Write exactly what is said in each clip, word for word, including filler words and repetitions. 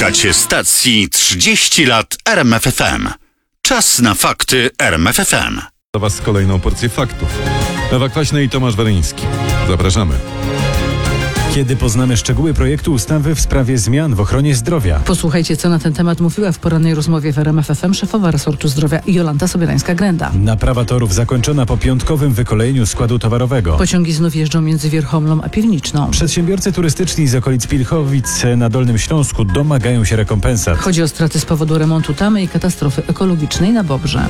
Słuchacie stacji trzydzieści lat R M F F M. Czas na fakty R M F F M. Dla Was kolejną porcję faktów. Ewa Kwaśna i Tomasz Waryński. Zapraszamy. Kiedy poznamy szczegóły projektu ustawy w sprawie zmian w ochronie zdrowia? Posłuchajcie, co na ten temat mówiła w porannej rozmowie w R M F F M szefowa resortu zdrowia Jolanta Sobierańska-Grenda. Naprawa torów zakończona po piątkowym wykolejeniu składu towarowego. Pociągi znów jeżdżą między Wierchomlą a Piwniczną. Przedsiębiorcy turystyczni z okolic Pilchowic na Dolnym Śląsku domagają się rekompensat. Chodzi o straty z powodu remontu tamy i katastrofy ekologicznej na Bobrze.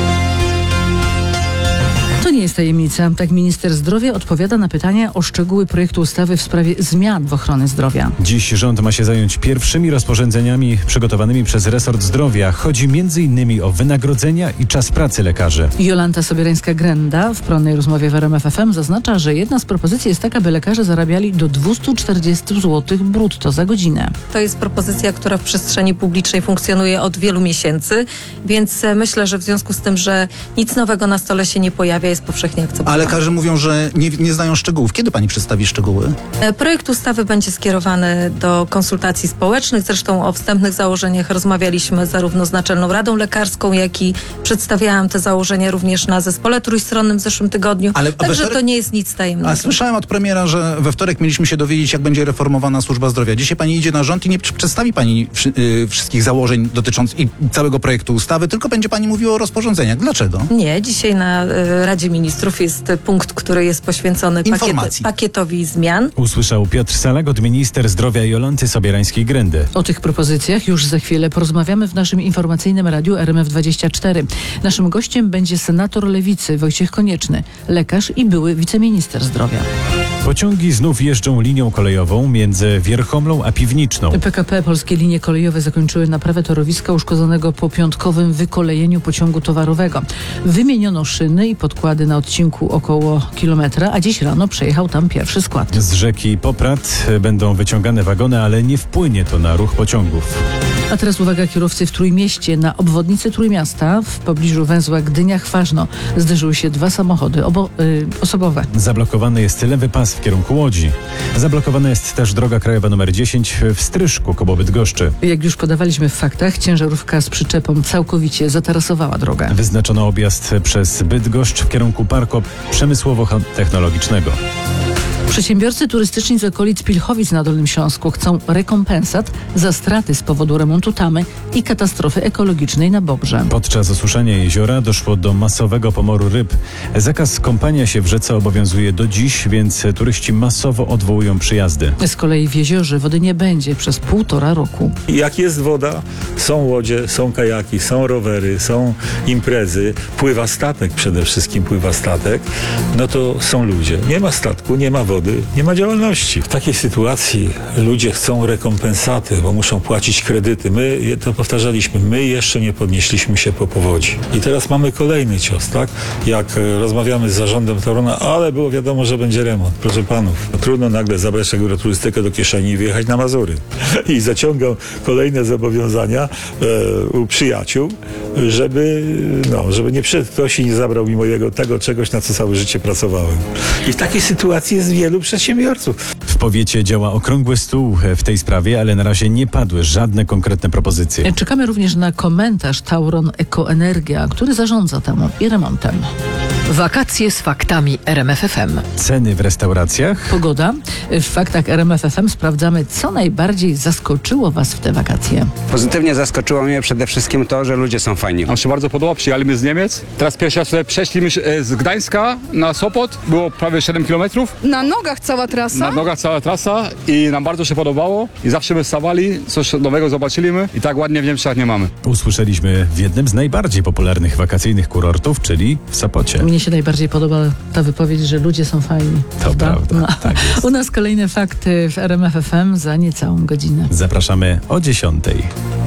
To nie jest tajemnica. Tak minister zdrowia odpowiada na pytania o szczegóły projektu ustawy w sprawie zmian w ochronie zdrowia. Dziś rząd ma się zająć pierwszymi rozporządzeniami przygotowanymi przez resort zdrowia. Chodzi między innymi o wynagrodzenia i czas pracy lekarzy. Jolanta Sobierańska-Grenda w porannej rozmowie w R M F F M zaznacza, że jedna z propozycji jest taka, by lekarze zarabiali do dwieście czterdzieści złotych brutto za godzinę. To jest propozycja, która w przestrzeni publicznej funkcjonuje od wielu miesięcy, więc myślę, że w związku z tym, że nic nowego na stole się nie pojawia, jest powszechnie akceptowana. A lekarze mówią, że nie, nie znają szczegółów. Kiedy pani przedstawi szczegóły? Projekt ustawy będzie skierowany do konsultacji społecznych. Zresztą o wstępnych założeniach rozmawialiśmy zarówno z Naczelną Radą Lekarską, jak i przedstawiałam te założenia również na zespole trójstronnym w zeszłym tygodniu. Ale Także wtorek... to nie jest nic tajemnego. A słyszałem od premiera, że we wtorek mieliśmy się dowiedzieć, jak będzie reformowana służba zdrowia. Dzisiaj pani idzie na rząd i nie przedstawi pani wszy, yy, wszystkich założeń dotyczących i całego projektu ustawy, tylko będzie pani mówiła o rozporządzeniach. Dlaczego? Nie, dzisiaj na y, Radzie Ministrów jest punkt, który jest poświęcony pakiet, pakietowi zmian. Usłyszał Piotr Salagot, minister zdrowia Jolanty Sobierańskiej-Grendy. O tych propozycjach już za chwilę porozmawiamy w naszym informacyjnym radiu R M F dwadzieścia cztery. Naszym gościem będzie senator Lewicy Wojciech Konieczny, lekarz i były wiceminister zdrowia. Pociągi znów jeżdżą linią kolejową między Wierchomlą a Piwniczną. P K P Polskie Linie Kolejowe zakończyły naprawę torowiska uszkodzonego po piątkowym wykolejeniu pociągu towarowego. Wymieniono szyny i podkłady na odcinku około kilometra, a dziś rano przejechał tam pierwszy skład. Z rzeki Poprad będą wyciągane wagony, ale nie wpłynie to na ruch pociągów. A teraz uwaga, kierowcy w Trójmieście. Na obwodnicy Trójmiasta w pobliżu węzła Gdynia-Chważno zderzyły się dwa samochody obo, y, osobowe. Zablokowany jest lewy pas w kierunku Łodzi. Zablokowana jest też droga krajowa numer dziesięć w Stryszku koło Bydgoszczy. Jak już podawaliśmy w faktach, ciężarówka z przyczepą całkowicie zatarasowała drogę. Wyznaczono objazd przez Bydgoszcz w kierunku parku przemysłowo-technologicznego. Przedsiębiorcy turystyczni z okolic Pilchowic na Dolnym Śląsku chcą rekompensat za straty z powodu remontu tamy i katastrofy ekologicznej na Bobrze. Podczas osuszania jeziora doszło do masowego pomoru ryb. Zakaz kąpania się w rzece obowiązuje do dziś, więc turyści masowo odwołują przyjazdy. Z kolei w jeziorze wody nie będzie przez półtora roku. Jak jest woda, są łodzie, są kajaki, są rowery, są imprezy, pływa statek, przede wszystkim pływa statek, no to są ludzie. Nie ma statku, nie ma wody. Nie ma działalności. W takiej sytuacji ludzie chcą rekompensaty, bo muszą płacić kredyty. My, to powtarzaliśmy, my jeszcze nie podnieśliśmy się po powodzi. I teraz mamy kolejny cios, tak? Jak rozmawiamy z zarządem Toruna, ale było wiadomo, że będzie remont. Proszę panów, no trudno nagle zabrać agroturystykę do kieszeni i wyjechać na Mazury. I zaciągam kolejne zobowiązania e, u przyjaciół, żeby, no, żeby nie przyszedł ktoś i nie zabrał mi mojego tego czegoś, na co całe życie pracowałem. I w takiej sytuacji jest wielu przedsiębiorców. W powiecie działa okrągły stół w tej sprawie, ale na razie nie padły żadne konkretne propozycje. Czekamy również na komentarz Tauron Ekoenergia, który zarządza temu i remontem. Wakacje z faktami R M F F M. Ceny w restauracjach? Pogoda. W faktach R M F F M sprawdzamy, co najbardziej zaskoczyło Was w te wakacje. Pozytywnie zaskoczyło mnie przede wszystkim to, że ludzie są fajni. Nam się bardzo podoba, przyjechaliśmy z Niemiec. Teraz pierwszy raz przeszliśmy z Gdańska na Sopot, było prawie siedem kilometrów. Na nogach cała trasa? Na nogach cała trasa i nam bardzo się podobało i zawsze my stawali, coś nowego zobaczyliśmy i tak ładnie w Niemczech nie mamy. Usłyszeliśmy w jednym z najbardziej popularnych wakacyjnych kurortów, czyli w Sopocie. Mnie się najbardziej podoba ta wypowiedź, że ludzie są fajni. To prawda, no. Tak jest. U nas kolejne fakty w R M F F M za niecałą godzinę. Zapraszamy o dziesiątej.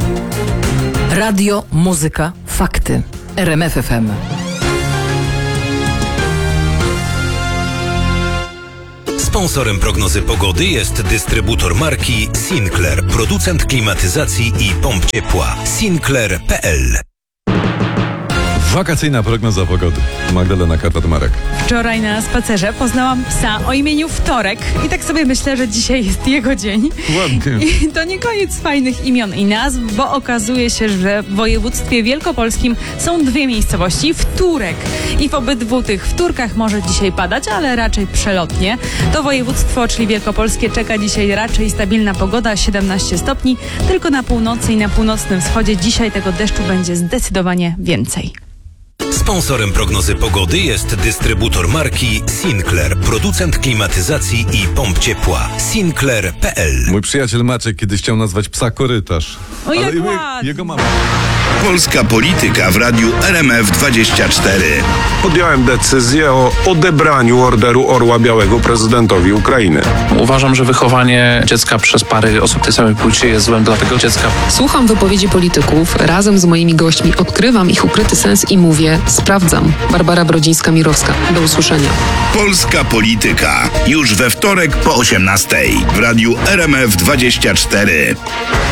Radio, muzyka, fakty. R M F F M. Sponsorem prognozy pogody jest dystrybutor marki Sinclair, producent klimatyzacji i pomp ciepła. Sinclair kropka p l Wakacyjna prognoza pogody. Magdalena Katarmarek. Wczoraj na spacerze poznałam psa o imieniu Wtorek i tak sobie myślę, że dzisiaj jest jego dzień. Ładnie. I to nie koniec fajnych imion i nazw, bo okazuje się, że w województwie wielkopolskim są dwie miejscowości Wtórek. I w obydwu tych wtórkach może dzisiaj padać, ale raczej przelotnie. To województwo, czyli wielkopolskie, czeka dzisiaj raczej stabilna pogoda, siedemnaście stopni. Tylko na północy i na północnym wschodzie dzisiaj tego deszczu będzie zdecydowanie więcej. Sponsorem prognozy pogody jest dystrybutor marki Sinclair, producent klimatyzacji i pomp ciepła. Sinclair kropka p l. Mój przyjaciel Maciek kiedyś chciał nazwać psa korytarz. O, jak ale ładnie. jego mama. Polska polityka w radiu R M F dwadzieścia cztery. Podjąłem decyzję o odebraniu Orderu Orła Białego prezydentowi Ukrainy. Uważam, że wychowanie dziecka przez pary osób tej samej płci jest złem dla tego dziecka. Słucham wypowiedzi polityków, razem z moimi gośćmi odkrywam ich ukryty sens i mówię, sprawdzam. Barbara Brodzińska-Mirowska. Do usłyszenia. Polska polityka. Już we wtorek po osiemnastej w radiu R M F dwadzieścia cztery.